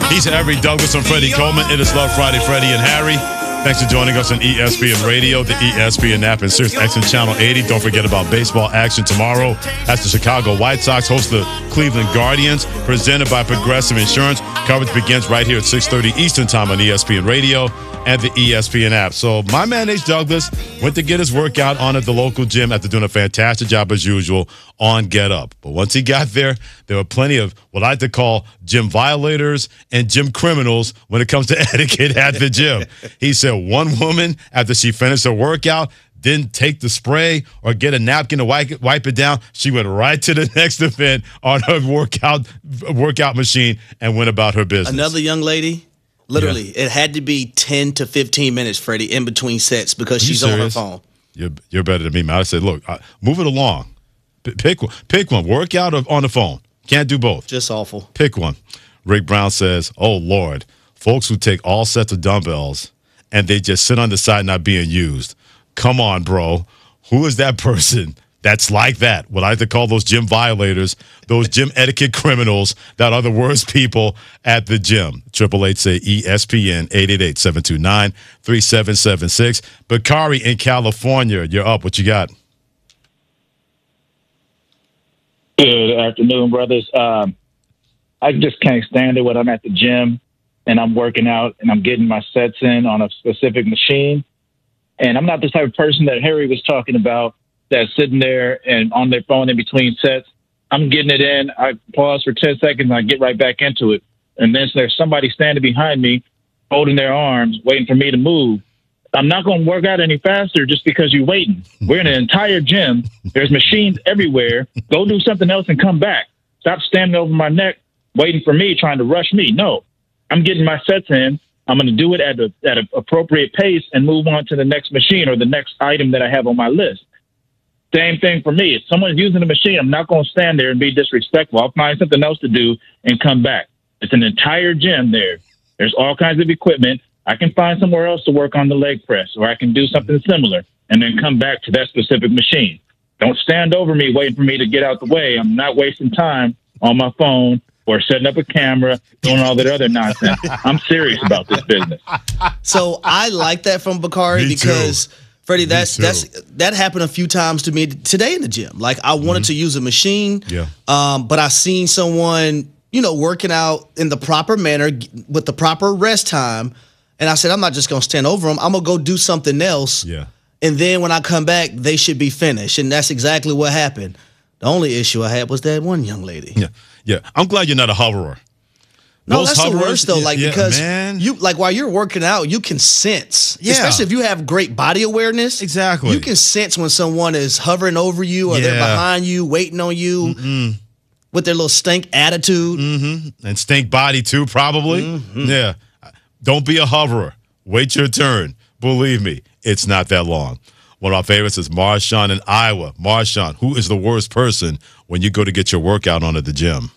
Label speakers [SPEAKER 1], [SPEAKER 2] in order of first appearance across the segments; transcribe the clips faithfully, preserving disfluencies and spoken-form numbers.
[SPEAKER 1] He's Harry Douglas and Freddie Coleman. It is Love Friday, Freddie and Harry. Thanks for joining us on E S P N Radio, the E S P N app, and Sirius X M Channel eighty. Don't forget about baseball action tomorrow as the Chicago White Sox host the Cleveland Guardians, presented by Progressive Insurance. Coverage begins right here at six thirty Eastern Time on E S P N Radio and the E S P N app. So my man H. Douglas went to get his workout on at the local gym after doing a fantastic job as usual on Get Up. But once he got there, there were plenty of what I like to call gym violators and gym criminals when it comes to etiquette at the gym. He said one woman, after she finished her workout, didn't take the spray or get a napkin to wipe, wipe it down. She went right to the next event on her workout workout machine and went about her business.
[SPEAKER 2] Another young lady, literally, yeah. It had to be ten to fifteen minutes, Freddie, in between sets because she's serious? on her phone.
[SPEAKER 1] You're, you're better than me, man. I said, look, uh, move it along. P- pick one. Pick one. Workout or on the phone. Can't do both.
[SPEAKER 2] Just awful.
[SPEAKER 1] Pick one. Rick Brown says, oh, Lord, folks who take all sets of dumbbells and they just sit on the side not being used. Come on, bro. Who is that person that's like that? What I like to call those gym violators, those gym etiquette criminals that are the worst people at the gym. Triple eight say E S P N, eight eight eight, seven two nine, three seven seven six. Bakari in California, you're up. What you got?
[SPEAKER 3] Good afternoon, brothers. Um, I just can't stand it when I'm at the gym and I'm working out and I'm getting my sets in on a specific machine. And I'm not the type of person that Harry was talking about that's sitting there and on their phone in between sets. I'm getting it in. I pause for ten seconds and I get right back into it. And then there's somebody standing behind me holding their arms, waiting for me to move. I'm not going to work out any faster just because you're waiting. We're in an entire gym. There's machines everywhere. Go do something else and come back. Stop standing over my neck, waiting for me, trying to rush me. No, I'm getting my sets in. I'm going to do it at a, at an appropriate pace and move on to the next machine or the next item that I have on my list. Same thing for me. If someone's using the machine, I'm not going to stand there and be disrespectful. I'll find something else to do and come back. It's an entire gym there. There's all kinds of equipment. I can find somewhere else to work on the leg press, or I can do something similar and then come back to that specific machine. Don't stand over me waiting for me to get out the way. I'm not wasting time on my phone or setting up a camera, doing all that other nonsense. I'm serious about this business.
[SPEAKER 2] So I like that from Bakari
[SPEAKER 1] Me
[SPEAKER 2] because,
[SPEAKER 1] too.
[SPEAKER 2] Freddie, that's that's that happened a few times to me today in the gym. Like I wanted mm-hmm. to use a machine,
[SPEAKER 1] yeah.
[SPEAKER 2] um, but I seen someone, you know, working out in the proper manner with the proper rest time. And I said, I'm not just going to stand over them. I'm going to go do something else.
[SPEAKER 1] Yeah.
[SPEAKER 2] And then when I come back, they should be finished. And that's exactly what happened. The only issue I had was that one young lady.
[SPEAKER 1] Yeah. Yeah. I'm glad you're not a hoverer.
[SPEAKER 2] No,
[SPEAKER 1] Those
[SPEAKER 2] that's
[SPEAKER 1] hoverers,
[SPEAKER 2] the worst, though. Like,
[SPEAKER 1] yeah,
[SPEAKER 2] because
[SPEAKER 1] man.
[SPEAKER 2] you, like, while you're working out, you can sense,
[SPEAKER 1] yeah.
[SPEAKER 2] especially if you have great body awareness.
[SPEAKER 1] Exactly.
[SPEAKER 2] You can sense when someone is hovering over you or
[SPEAKER 1] yeah.
[SPEAKER 2] they're behind you, waiting on you.
[SPEAKER 1] Mm-mm.
[SPEAKER 2] With their little stink attitude.
[SPEAKER 1] Mm-hmm. And stink body, too, probably.
[SPEAKER 2] Mm-hmm.
[SPEAKER 1] Yeah. Don't be a hoverer. Wait your turn. Believe me, it's not that long. One of our favorites is Marshawn in Iowa. Marshawn, who is the worst person when you go to get your workout on at the gym?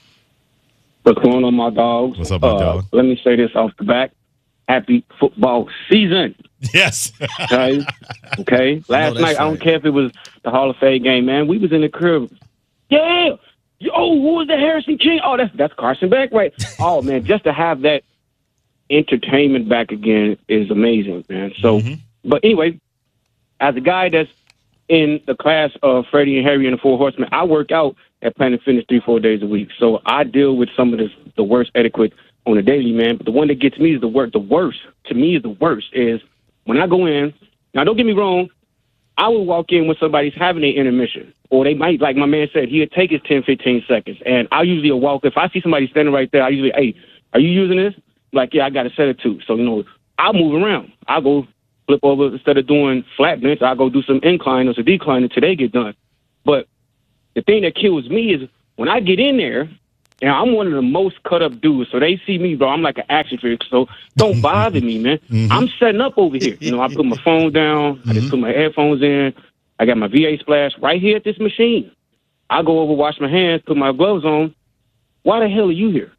[SPEAKER 4] What's going on, my dogs?
[SPEAKER 1] What's up, my
[SPEAKER 4] uh,
[SPEAKER 1] dog?
[SPEAKER 4] Let me say this off the back. Happy football season.
[SPEAKER 1] Yes.
[SPEAKER 4] Okay. Okay. Last night, right. I don't care if it was the Hall of Fame game, man. We was in the crib. Yeah. Oh, who was the Harrison King? Oh, that's that's Carson Beck, right? Oh, man, just to have that entertainment back again is amazing, man. So, mm-hmm. but anyway, as a guy that's in the class of Freddie and Harry and the Four Horsemen, I work out at Planet Fitness three, four days a week. So I deal with some of this, the worst etiquette on a daily, man. But the one that gets me is the worst. The worst, to me, is the worst is when I go in. Now, don't get me wrong. I would walk in when somebody's having an intermission. Or they might, like my man said, he'd take his ten, fifteen seconds. And I usually will walk. If I see somebody standing right there, I usually, hey, are you using this? Like, yeah, I got a set of two. So, you know, I'll move around. I'll go flip over. Instead of doing flat bench, I'll go do some incline or some decline until they get done. But the thing that kills me is when I get in there, and I'm one of the most cut-up dudes, so they see me, bro, I'm like an action figure, so don't bother me, man. Mm-hmm. I'm setting up over here. You know, I put my phone down. Mm-hmm. I just put my headphones in. I got my V A Splash right here at this machine. I go over, wash my hands, put my gloves on. Why the hell are you here?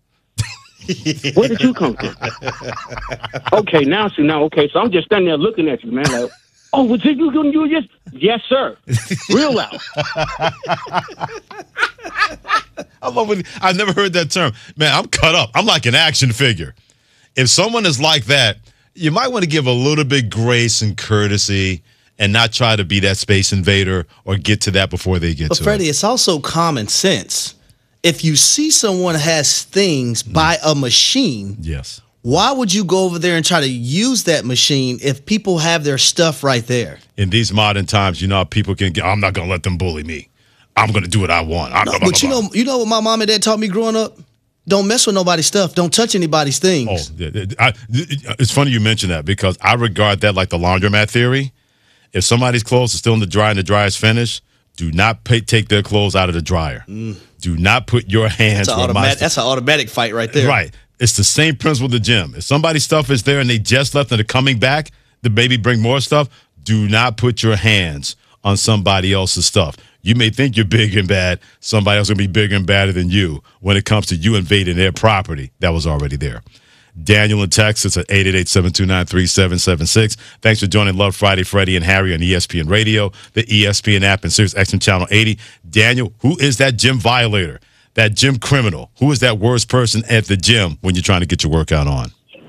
[SPEAKER 4] Where did you come from? Okay, now, see, now, okay, so I'm just standing there looking at you, man, like, oh, was it you doing you just? Yes, sir. Real loud.
[SPEAKER 1] I'm over, I've never heard that term. Man, I'm cut up. I'm like an action figure. If someone is like that, you might want to give a little bit grace and courtesy and not try to be that space invader or get to that before they get
[SPEAKER 2] but
[SPEAKER 1] to
[SPEAKER 2] Freddie,
[SPEAKER 1] it.
[SPEAKER 2] it's also common sense. If you see someone has things mm. by a machine,
[SPEAKER 1] yes.
[SPEAKER 2] why would you go over there and try to use that machine if people have their stuff right there?
[SPEAKER 1] In these modern times, you know how people can get, I'm not going to let them bully me. I'm going to do what I want.
[SPEAKER 2] No,
[SPEAKER 1] blah, blah,
[SPEAKER 2] but
[SPEAKER 1] blah,
[SPEAKER 2] you know, you know what my mom and dad taught me growing up? Don't mess with nobody's stuff. Don't touch anybody's things.
[SPEAKER 1] Oh, I, it's funny you mention that because I regard that like the laundromat theory. If somebody's clothes are still in the dryer and the dryer's finished, do not pay, take their clothes out of the dryer. Mm. Do not put your hands
[SPEAKER 2] that's
[SPEAKER 1] where
[SPEAKER 2] automat-
[SPEAKER 1] my
[SPEAKER 2] That's an automatic fight right there.
[SPEAKER 1] Right. It's the same principle with the gym. If somebody's stuff is there and they just left and they're coming back to maybe bring more stuff, do not put your hands on somebody else's stuff. You may think you're big and bad. Somebody else is going to be bigger and badder than you when it comes to you invading their property that was already there. Daniel in Texas at eight eight eight, seven two nine, three seven seven six. Thanks for joining Love Friday, Freddie and Harry on E S P N Radio, the E S P N app, and Sirius X M Channel eighty. Daniel, who is that gym violator, that gym criminal? Who is that worst person at the gym when you're trying to get your workout on?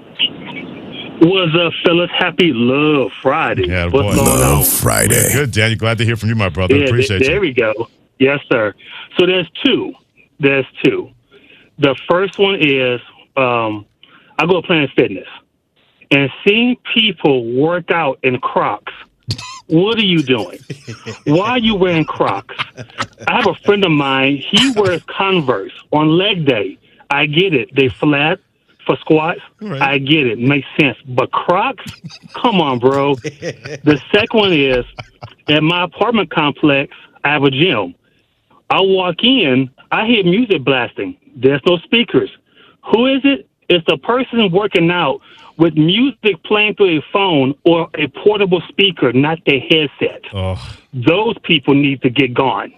[SPEAKER 5] What's up, fellas? Happy Love Friday.
[SPEAKER 1] Yeah,
[SPEAKER 5] What's
[SPEAKER 1] boy.
[SPEAKER 5] going
[SPEAKER 6] Love
[SPEAKER 5] on?
[SPEAKER 6] Friday.
[SPEAKER 1] Good, Daniel. Glad to hear from you, my brother.
[SPEAKER 5] Yeah,
[SPEAKER 1] Appreciate
[SPEAKER 5] th- there
[SPEAKER 1] you.
[SPEAKER 5] There we go. Yes, sir. So there's two. There's two. The first one is um, I go to Planet Fitness and seeing people work out in Crocs. What are you doing? Why are you wearing Crocs? I have a friend of mine. He wears Converse on leg day. I get it. They flat for squats. Right. I get it. Makes sense. But Crocs? Come on, bro. The second one is at my apartment complex, I have a gym. I walk in, I hear music blasting. There's no speakers. Who is it? It's the person working out with music playing through a phone or a portable speaker, not their headset.
[SPEAKER 1] Oh.
[SPEAKER 5] Those people need to get gone.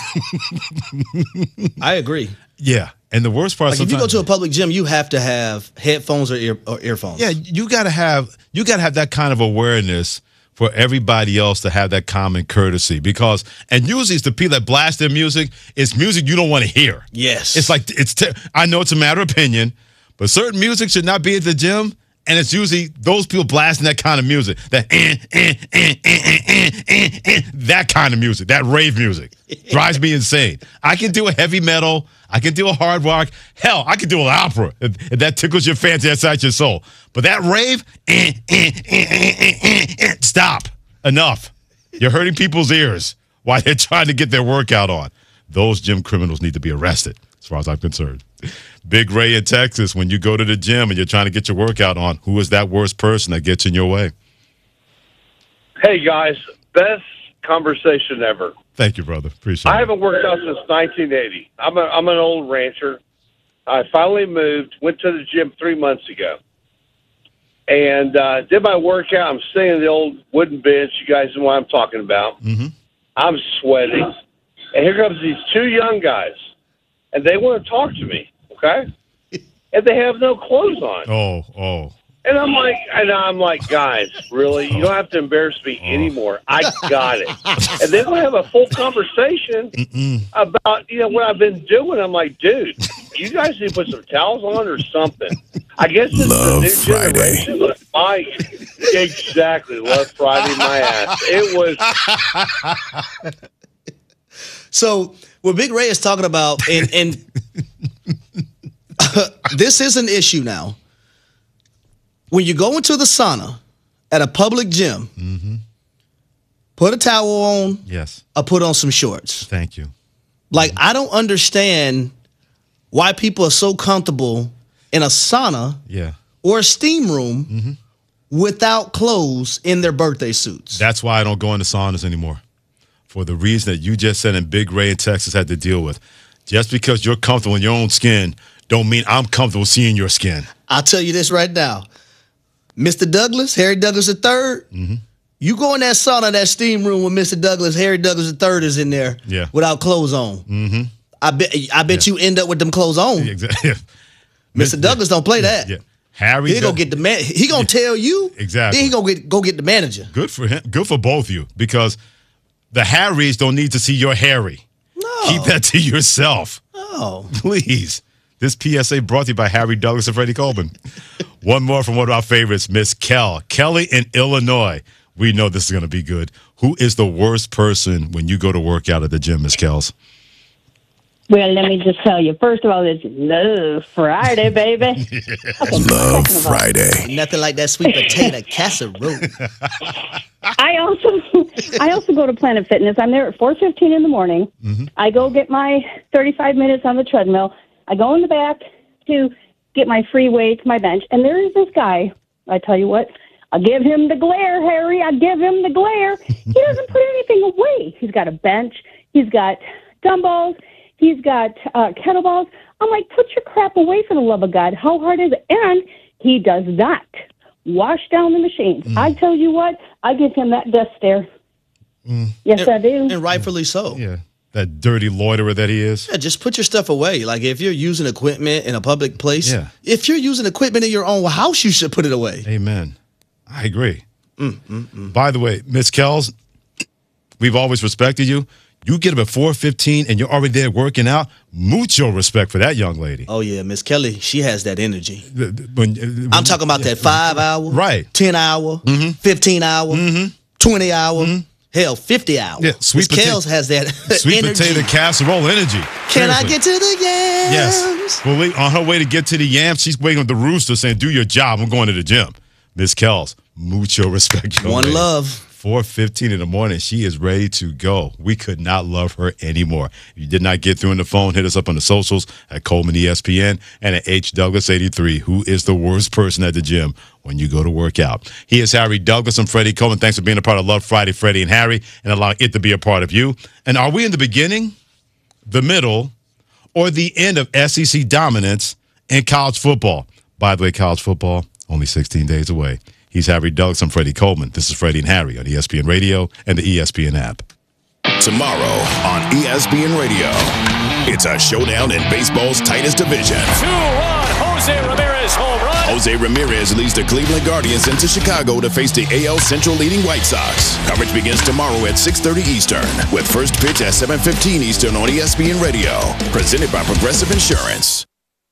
[SPEAKER 2] I agree.
[SPEAKER 1] Yeah. And the worst part,
[SPEAKER 2] like if you go to a public gym, you have to have headphones or, ear, or earphones.
[SPEAKER 1] Yeah, you gotta have you gotta have that kind of awareness for everybody else to have that common courtesy. Because and usually it's the people that blast their music. It's music you don't want to hear.
[SPEAKER 2] Yes,
[SPEAKER 1] it's like it's. Te- I know it's a matter of opinion, but certain music should not be at the gym. And it's usually those people blasting that kind of music, that eh, eh, eh, eh, eh, eh, eh, that kind of music, that rave music, drives me insane. I can do a heavy metal, I can do a hard rock, hell, I can do an opera if, if that tickles your fancy inside your soul. But that rave, eh, eh, eh, eh, eh, eh, eh, stop, enough. You're hurting people's ears while they're trying to get their workout on. Those gym criminals need to be arrested, as far as I'm concerned. Big Ray in Texas, when you go to the gym and you're trying to get your workout on, who is that worst person that gets in your way?
[SPEAKER 7] Hey, guys. Best conversation ever.
[SPEAKER 1] Thank you, brother. Appreciate it.
[SPEAKER 7] I haven't worked out since nineteen eighty. I'm, a, I'm an old rancher. I finally moved, went to the gym three months ago, and uh, did my workout. I'm sitting in the old wooden bench. You guys know what I'm talking about.
[SPEAKER 1] Mm-hmm.
[SPEAKER 7] I'm sweating. And here comes these two young guys, and they want to talk to me, okay? And they have no clothes on.
[SPEAKER 1] Oh, oh.
[SPEAKER 7] And I'm like, and I'm like, guys, really? You don't have to embarrass me
[SPEAKER 1] oh.
[SPEAKER 7] anymore. I got it. And then we have a full conversation
[SPEAKER 1] Mm-mm.
[SPEAKER 7] about, you know, what I've been doing. I'm like, dude, you guys need to put some towels on or something. I guess this
[SPEAKER 6] Love
[SPEAKER 7] is the new
[SPEAKER 6] Friday.
[SPEAKER 7] generation. Look, my, exactly, Love Friday, my ass. It was.
[SPEAKER 2] So what Big Ray is talking about, and, and this is an issue now. When you go into the sauna at a public gym,
[SPEAKER 1] mm-hmm.
[SPEAKER 2] put a towel on,
[SPEAKER 1] yes,
[SPEAKER 2] or put on some shorts.
[SPEAKER 1] Thank you.
[SPEAKER 2] Like, I don't understand why people are so comfortable in a sauna
[SPEAKER 1] yeah.
[SPEAKER 2] or a steam room
[SPEAKER 1] mm-hmm.
[SPEAKER 2] without clothes in their birthday suits.
[SPEAKER 1] That's why I don't go into saunas anymore. For the reason that you just said and Big Ray in Texas had to deal with. Just because you're comfortable in your own skin don't mean I'm comfortable seeing your skin.
[SPEAKER 2] I'll tell you this right now. Mister Douglas, Harry Douglas the third, mm-hmm. you go in that sauna, that steam room with Mister Douglas, Harry Douglas the third is in there
[SPEAKER 1] yeah.
[SPEAKER 2] without clothes on.
[SPEAKER 1] Mm-hmm.
[SPEAKER 2] I bet I bet yeah. you end up with them clothes on.
[SPEAKER 1] Exactly.
[SPEAKER 2] Mister Douglas don't play that.
[SPEAKER 1] Yeah. Harry,
[SPEAKER 2] he gonna get the man. He gonna tell you
[SPEAKER 1] exactly.
[SPEAKER 2] Then he gonna get go get the manager.
[SPEAKER 1] Good for him. Good for both of you because the Harrys don't need to see your Harry.
[SPEAKER 2] No.
[SPEAKER 1] Keep that to yourself.
[SPEAKER 2] No.
[SPEAKER 1] Please. This P S A brought to you by Harry Douglas and Freddie Coleman. One more from one of our favorites, Miss Kel. Kelly in Illinois. We know this is going to be good. Who is the worst person when you go to work out at the gym, Miss Kels?
[SPEAKER 6] Well, let me just tell you. First of all, it's Love Friday, baby. Okay,
[SPEAKER 8] Love Friday.
[SPEAKER 2] Nothing like that sweet potato casserole.
[SPEAKER 6] I also I also go to Planet Fitness. I'm there at four fifteen in the morning. Mm-hmm. I go get my thirty-five minutes on the treadmill. I go in the back to get my free weights, my bench, and there is this guy. I tell you what, I give him the glare, Harry. I give him the glare. He doesn't put anything away. He's got a bench. He's got dumbbells. He's got uh, kettlebells. I'm like, put your crap away for the love of God. How hard is it? And he does not wash down the machines. Mm. I tell you what, I give him that death stare. Mm. Yes,
[SPEAKER 2] and,
[SPEAKER 6] I do.
[SPEAKER 2] And rightfully so.
[SPEAKER 1] Yeah, that dirty loiterer that he is.
[SPEAKER 2] Yeah, just put your stuff away. Like if you're using equipment in a public place,
[SPEAKER 1] yeah.
[SPEAKER 2] if you're using equipment in your own house, you should put it away.
[SPEAKER 1] Amen. I agree.
[SPEAKER 2] Mm, mm, mm.
[SPEAKER 1] By the way, Miss Kels, we've always respected you. You get up at four fifteen and you're already there working out. Mucho respect for that young lady.
[SPEAKER 2] Oh, yeah. Miss Kelly, she has that energy.
[SPEAKER 1] When, when,
[SPEAKER 2] I'm talking about that five hour,
[SPEAKER 1] right.
[SPEAKER 2] ten hour, mm-hmm. fifteen hour, mm-hmm. twenty hour, mm-hmm. hell, fifty hour.
[SPEAKER 1] Yeah, sweet
[SPEAKER 2] Miss Kels has that
[SPEAKER 1] sweet
[SPEAKER 2] energy.
[SPEAKER 1] potato casserole energy.
[SPEAKER 2] Can
[SPEAKER 1] Seriously.
[SPEAKER 2] I get to the yams?
[SPEAKER 1] Yes. Well, on her way to get to the yams, she's waiting on the rooster saying, do your job. I'm going to the gym. Miss Kels, mucho respect.
[SPEAKER 2] One lady. Love.
[SPEAKER 1] four fifteen in the morning, she is ready to go. We could not love her anymore. If you did not get through on the phone, hit us up on the socials at Coleman E S P N and at H Douglas eighty-three. Who is the worst person at the gym when you go to work out? He is Harry Douglas. I'm Freddie Coleman. Thanks for being a part of Love Friday, Freddie and Harry, and allowing it to be a part of you. And are we in the beginning, the middle, or the end of S E C dominance in college football? By the way, college football, only sixteen days away. He's Harry Douglas. I'm Freddie Coleman. This is Freddie and Harry on E S P N Radio and the E S P N app.
[SPEAKER 8] Tomorrow on E S P N Radio, it's a showdown in baseball's tightest division.
[SPEAKER 9] two one, Jose Ramirez home run.
[SPEAKER 8] Jose Ramirez leads the Cleveland Guardians into Chicago to face the A L Central leading White Sox. Coverage begins tomorrow at six thirty Eastern, with first pitch at seven fifteen Eastern on E S P N Radio. Presented by Progressive Insurance.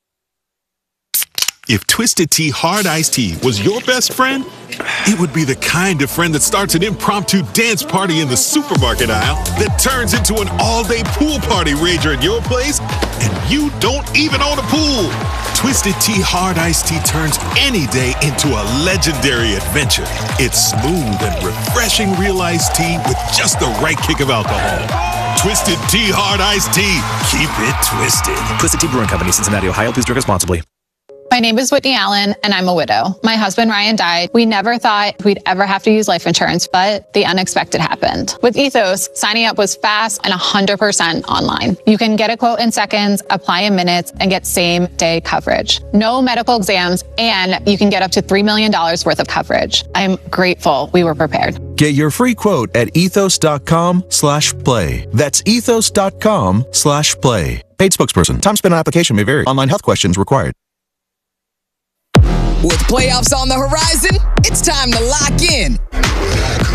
[SPEAKER 10] If Twisted Tea Hard Iced Tea was your best friend, it would be the kind of friend that starts an impromptu dance party in the supermarket aisle that turns into an all-day pool party rager at your place, and you don't even own a pool. Twisted Tea Hard Iced Tea turns any day into a legendary adventure. It's smooth and refreshing real iced tea with just the right kick of alcohol. Twisted Tea Hard Iced Tea. Keep it twisted.
[SPEAKER 11] Twisted Tea Brewing Company, Cincinnati, Ohio. Please drink responsibly.
[SPEAKER 12] My name is Whitney Allen, and I'm a widow. My husband, Ryan, died. We never thought we'd ever have to use life insurance, but the unexpected happened. With Ethos, signing up was fast and one hundred percent online. You can get a quote in seconds, apply in minutes, and get same-day coverage. No medical exams, and you can get up to three million dollars worth of coverage. I'm grateful we were prepared.
[SPEAKER 13] Get your free quote at ethos.com slash play. That's ethos.com slash play. Paid spokesperson. Time spent on application may vary. Online health questions required.
[SPEAKER 14] With playoffs on the horizon, it's time to lock in.